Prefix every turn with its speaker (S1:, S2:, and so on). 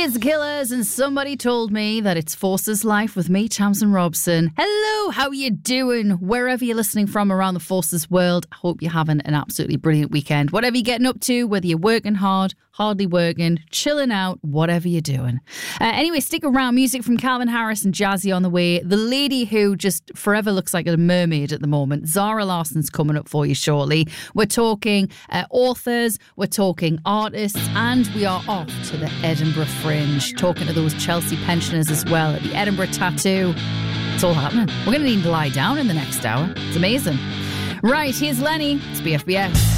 S1: It's the Killers, and somebody told me that it's Forces Life with me, Tamsin Robson. Hello, how are you doing? Wherever you're listening from around the Forces world, I hope you're having an absolutely brilliant weekend. Whatever you're getting up to, whether you're working hard, hardly working, chilling out, whatever you're doing. Anyway, stick around. Music from Calvin Harris and Jazzy on the way. The lady who just forever looks like a mermaid at the moment, Zara Larsson's coming up for you shortly. We're talking authors, we're talking artists, and we are off to the Edinburgh Fringe, talking to those Chelsea pensioners as well at the Edinburgh Tattoo. It's all happening. We're going to need to lie down in the next hour. It's amazing. Right, here's Lenny. It's BFBS.